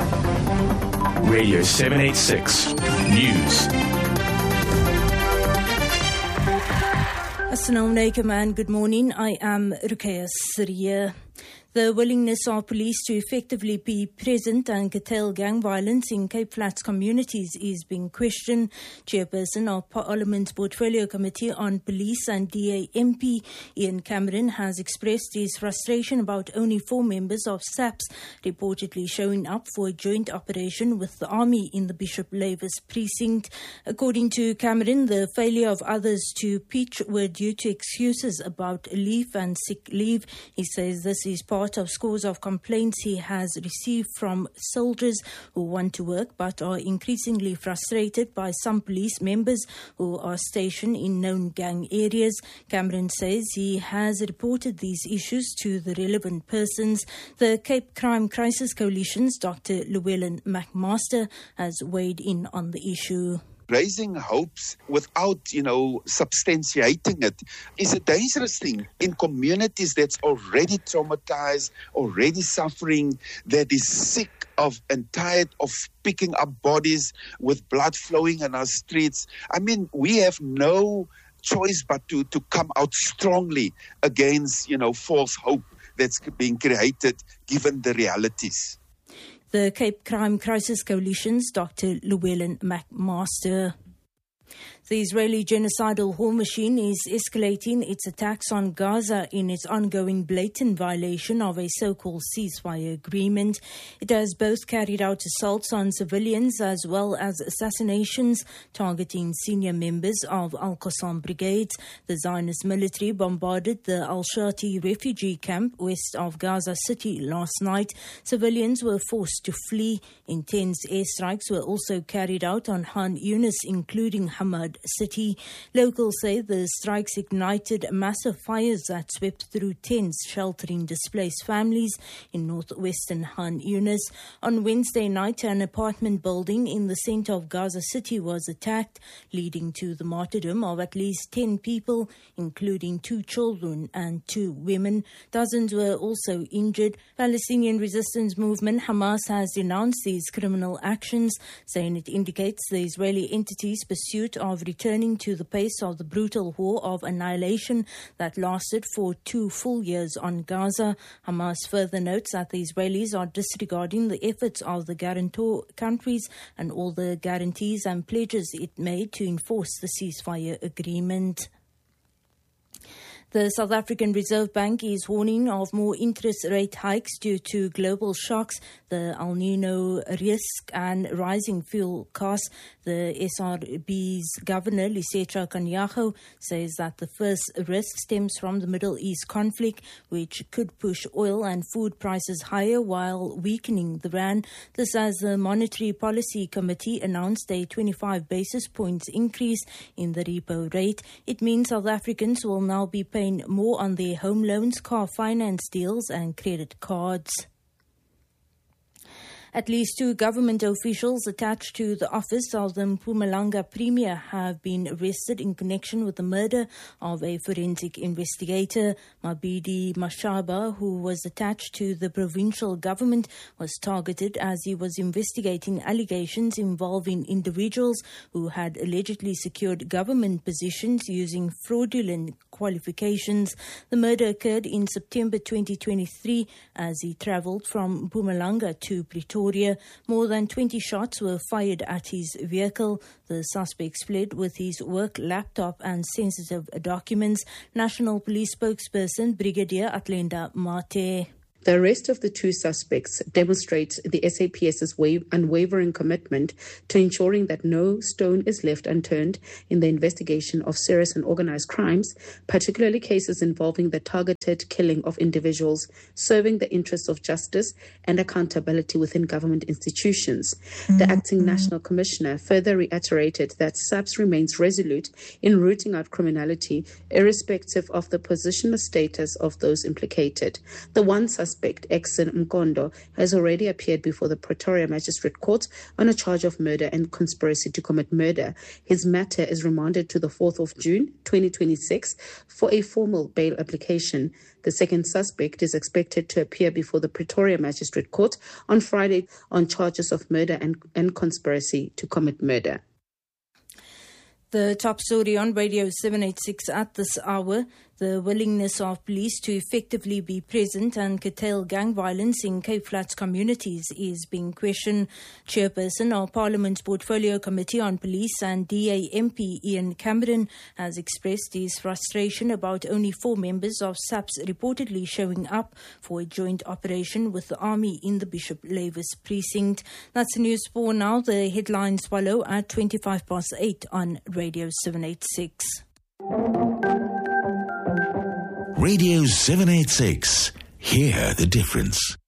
Radio 786 News. Assalamu alaikum and good morning. I am Ruqayya Siriya. The willingness of police to effectively be present and curtail gang violence in Cape Flats communities is being questioned. Chairperson of Parliament's Portfolio Committee on Police and DA MP Ian Cameron has expressed his frustration about only 4 members of SAPS reportedly showing up for a joint operation with the army in the Bishop Lavis precinct. According to Cameron, the failure of others to pitch were due to excuses about leave and sick leave. He says this is part of scores of complaints he has received from soldiers who want to work but are increasingly frustrated by some police members who are stationed in known gang areas. Cameron says he has reported these issues to the relevant persons. The Cape Crime Crisis Coalition's Dr. Llewellyn McMaster has weighed in on the issue. Raising hopes without, substantiating it is a dangerous thing in communities that's already traumatized, already suffering, that is sick of and tired of picking up bodies with blood flowing in our streets. I mean, we have no choice but to come out strongly against, false hope that's being created given the realities. The Cape Crime Crisis Coalition's Dr. Llewellyn McMaster. The Israeli genocidal war machine is escalating its attacks on Gaza in its ongoing blatant violation of a so-called ceasefire agreement. It has both carried out assaults on civilians as well as assassinations targeting senior members of Al-Qassam brigades. The Zionist military bombarded the Al-Shati refugee camp west of Gaza City last night. Civilians were forced to flee. Intense airstrikes were also carried out on Khan Yunis, including Hamad City. Locals say the strikes ignited massive fires that swept through tents sheltering displaced families in northwestern Khan Yunis. On Wednesday night, an apartment building in the center of Gaza City was attacked, leading to the martyrdom of at least 10 people, including 2 children and 2 women. Dozens were also injured. Palestinian resistance movement Hamas has denounced these criminal actions, saying it indicates the Israeli entity's pursuit of returning to the pace of the brutal war of annihilation that lasted for 2 full years on Gaza. Hamas further notes that the Israelis are disregarding the efforts of the guarantor countries and all the guarantees and pledges it made to enforce the ceasefire agreement. The South African Reserve Bank is warning of more interest rate hikes due to global shocks, the El Nino risk and rising fuel costs. The SRB's Governor, Lesetja Kganyago, says that the first risk stems from the Middle East conflict, which could push oil and food prices higher while weakening the rand. This as the Monetary Policy Committee announced a 25 basis points increase in the repo rate. It means South Africans will now be paying more on their home loans, car finance deals and credit cards. At least 2 government officials attached to the office of the Mpumalanga Premier have been arrested in connection with the murder of a forensic investigator. Mabidi Mashaba, who was attached to the provincial government, was targeted as he was investigating allegations involving individuals who had allegedly secured government positions using fraudulent qualifications. The murder occurred in September 2023 as he travelled from Mpumalanga to Pretoria. More than 20 shots were fired at his vehicle. The suspect fled with his work laptop and sensitive documents. National Police spokesperson Brigadier Atlenda Mate. The arrest of the 2 suspects demonstrates the SAPS's unwavering commitment to ensuring that no stone is left unturned in the investigation of serious and organized crimes, particularly cases involving the targeted killing of individuals, serving the interests of justice and accountability within government institutions. The acting National Commissioner further reiterated that SAPS remains resolute in rooting out criminality, irrespective of the position or status of those implicated. The 1 suspect suspect, Exon Mkondo, has already appeared before the Pretoria Magistrate Court on a charge of murder and conspiracy to commit murder. His matter is remanded to the 4th of June 2026 for a formal bail application. The second suspect is expected to appear before the Pretoria Magistrate Court on Friday on charges of murder and conspiracy to commit murder. The top story on Radio 786 at this hour, the willingness of police to effectively be present and curtail gang violence in Cape Flats communities is being questioned. Chairperson of Parliament's Portfolio Committee on Police and DA MP Ian Cameron has expressed his frustration about only 4 members of SAPS reportedly showing up for a joint operation with the army in the Bishop Lavis precinct. That's the news for now. The headlines follow at 8:25 on Radio 786. Radio 786. Hear the difference.